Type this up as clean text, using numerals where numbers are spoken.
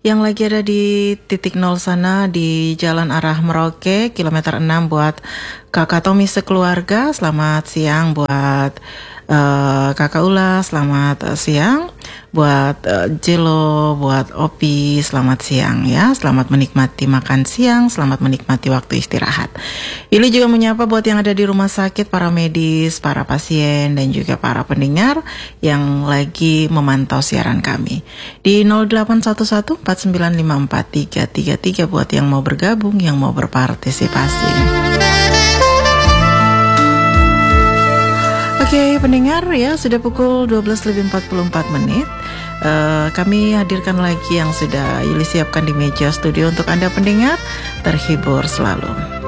Yang lagi ada di titik nol sana di jalan arah Merauke, kilometer 6 buat Kakak Tommy sekeluarga. Selamat siang buat Kakak Ula, selamat siang. Buat Jelo, buat Opi, selamat siang ya. Selamat menikmati makan siang, selamat menikmati waktu istirahat. Ili juga menyapa buat yang ada di rumah sakit, para medis, para pasien, dan juga para pendengar yang lagi memantau siaran kami. Di 0811-4954-333 buat yang mau bergabung, yang mau berpartisipasi. Oke, pendengar ya, sudah pukul 12:44. Kami hadirkan lagi yang sudah Yuli siapkan di meja studio untuk Anda pendengar, terhibur selalu.